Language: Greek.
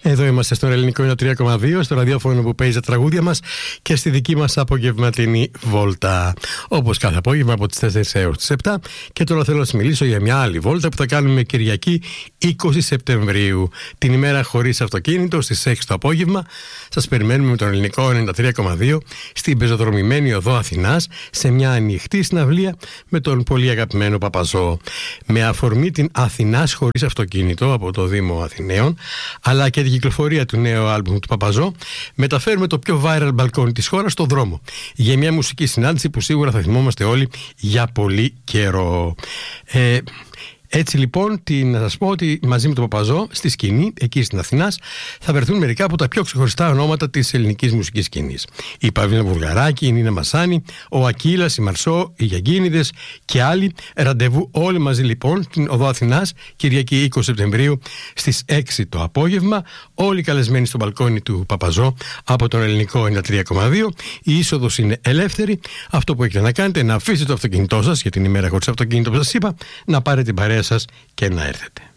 Εδώ είμαστε στο Ελληνικό 3,2, στο ραδιόφωνο που παίζει τα τραγούδια μας και στη δική μας απογευματινή βόλτα. Όπως κάθε απόγευμα από τις 4 έως τις 7. Και τώρα θέλω να σας μιλήσω για μια άλλη βόλτα που θα κάνουμε Κυριακή 20 Σεπτεμβρίου. Την ημέρα χωρίς αυτοκίνητο στις 6 το απόγευμα. Σας περιμένουμε με τον Ελληνικό 93,2 στην πεζοδρομημένη οδό Αθηνάς, σε μια ανοιχτή συναυλία με τον πολύ αγαπημένο Παπαζό. Με αφορμή την Αθηνάς χωρίς αυτοκίνητο από το Δήμο Αθηναίων, αλλά και την κυκλοφορία του νέου άλμπουμ του Παπαζό, μεταφέρουμε το πιο viral μπαλκόνι της χώρας στο δρόμο, για μια μουσική συνάντηση που σίγουρα θα θυμόμαστε όλοι για πολύ καιρό. Έτσι λοιπόν, να σας πω ότι μαζί με τον Παπαζό στη σκηνή, εκεί στην Αθηνά, θα βρεθούν μερικά από τα πιο ξεχωριστά ονόματα της ελληνικής μουσικής σκηνής. Η Παυλίνα Βουλγαράκη, η Νίνα Μασάνη, ο Ακύλας, η Μαρσό, οι Γιαγκίνηδες και άλλοι. Ραντεβού όλοι μαζί λοιπόν στην οδό Αθηνάς, Κυριακή 20 Σεπτεμβρίου στις 6 το απόγευμα. Όλοι καλεσμένοι στο μπαλκόνι του Παπαζό από τον Ελληνικό 93,2. Η είσοδος είναι ελεύθερη. Αυτό που έχετε να κάνετε είναι να αφήσετε το αυτοκίνητό σας για την ημέρα χωρίς αυτοκίνητο που σας είπα, να πάρετε την παρέα σας και να έρθετε.